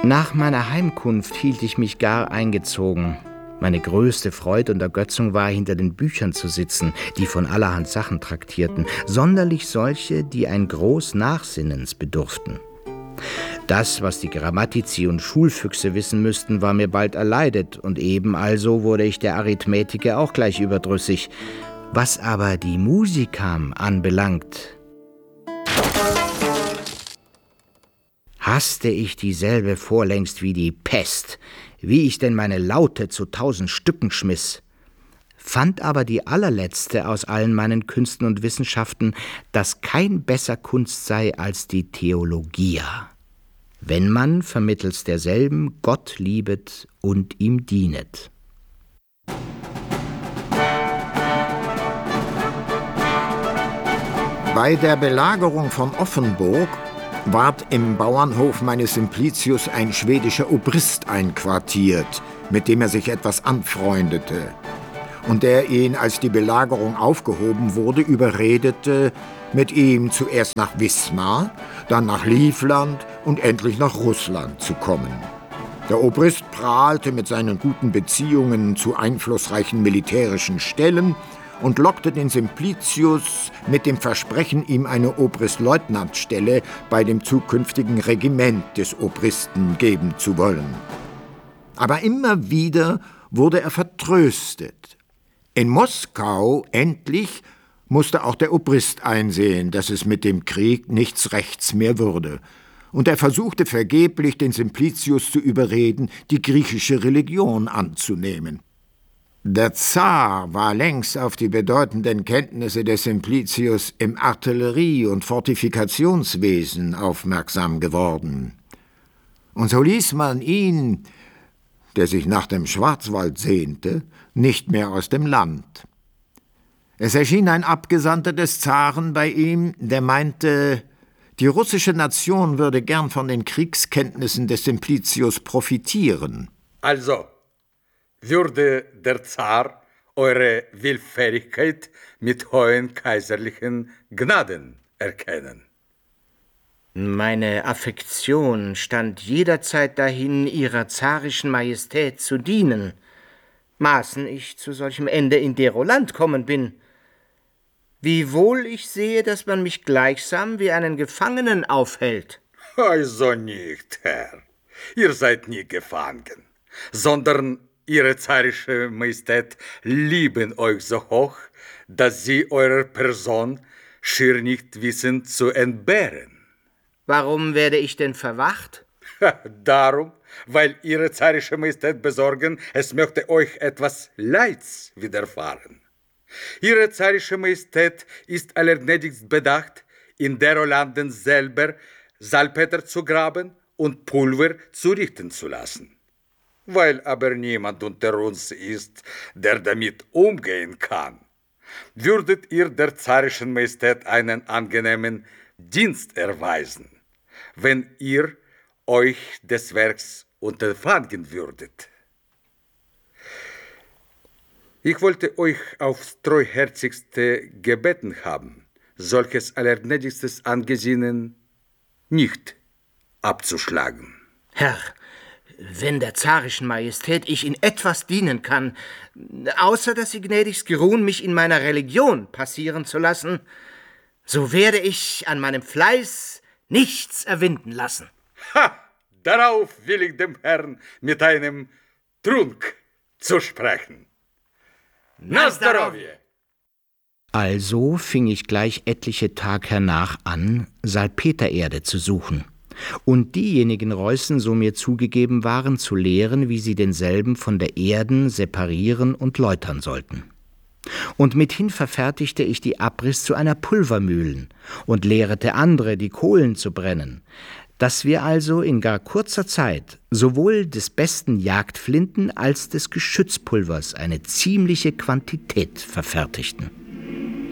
Nach meiner Heimkunft hielt ich mich gar eingezogen. Meine größte Freude und Ergötzung war, hinter den Büchern zu sitzen, die von allerhand Sachen traktierten, sonderlich solche, die ein groß Nachsinnens bedurften. Das, was die Grammatici und Schulfüchse wissen müssten, war mir bald erleidet, und eben also wurde ich der Arithmetiker auch gleich überdrüssig. Was aber die Musikam anbelangt, hasste ich dieselbe vorlängst wie die Pest, wie ich denn meine Laute zu 1000 Stücken schmiss, fand aber die allerletzte aus allen meinen Künsten und Wissenschaften, dass kein besser Kunst sei als die Theologia, wenn man vermittels derselben Gott liebet und ihm dienet. Bei der Belagerung von Offenburg ward im Bauernhof meines Simplicius ein schwedischer Obrist einquartiert, mit dem er sich etwas anfreundete, und der ihn, als die Belagerung aufgehoben wurde, überredete, mit ihm zuerst nach Wismar, dann nach Livland und endlich nach Russland zu kommen. Der Obrist prahlte mit seinen guten Beziehungen zu einflussreichen militärischen Stellen und lockte den Simplicius mit dem Versprechen, ihm eine Obristleutnantstelle bei dem zukünftigen Regiment des Obristen geben zu wollen. Aber immer wieder wurde er vertröstet. In Moskau endlich musste auch der Obrist einsehen, dass es mit dem Krieg nichts Rechts mehr würde, und er versuchte vergeblich, den Simplicius zu überreden, die griechische Religion anzunehmen. Der Zar war längst auf die bedeutenden Kenntnisse des Simplicius im Artillerie- und Fortifikationswesen aufmerksam geworden. Und so ließ man ihn, der sich nach dem Schwarzwald sehnte, nicht mehr aus dem Land. Es erschien ein Abgesandter des Zaren bei ihm, der meinte, die russische Nation würde gern von den Kriegskenntnissen des Simplicius profitieren. Also, würde der Zar eure Willfährigkeit mit hohen kaiserlichen Gnaden erkennen? Meine Affektion stand jederzeit dahin, ihrer zarischen Majestät zu dienen, maßen ich zu solchem Ende in dero Land kommen bin. Wiewohl ich sehe, dass man mich gleichsam wie einen Gefangenen aufhält. Also nicht, Herr. Ihr seid nie gefangen, sondern Ihre zarische Majestät lieben euch so hoch, dass sie eurer Person schier nicht wissen zu entbehren. Warum werde ich denn verwacht? Darum, weil Ihre zarische Majestät besorgen, es möchte euch etwas Leids widerfahren. Ihre zarische Majestät ist allergnädigst bedacht, in dero Landen selber Salpeter zu graben und Pulver zu richten zu lassen. Weil aber niemand unter uns ist, der damit umgehen kann, würdet ihr der zarischen Majestät einen angenehmen Dienst erweisen, wenn ihr euch des Werks unterfangen würdet. Ich wollte euch aufs treuherzigste gebeten haben, solches allergnädigstes Angesinnen nicht abzuschlagen. Herr, wenn der zarischen Majestät ich in etwas dienen kann, außer dass sie gnädigst geruhen, mich in meiner Religion passieren zu lassen, so werde ich an meinem Fleiß nichts erwinden lassen. Ha! Darauf will ich dem Herrn mit einem Trunk zusprechen. Na zdrowie! Also fing ich gleich etliche Tag hernach an, Salpetererde zu suchen, und diejenigen Reußen so mir zugegeben waren, zu lehren, wie sie denselben von der Erden separieren und läutern sollten. Und mithin verfertigte ich die Abriss zu einer Pulvermühlen und lehrete andere, die Kohlen zu brennen, dass wir also in gar kurzer Zeit sowohl des besten Jagdflinten als des Geschützpulvers eine ziemliche Quantität verfertigten.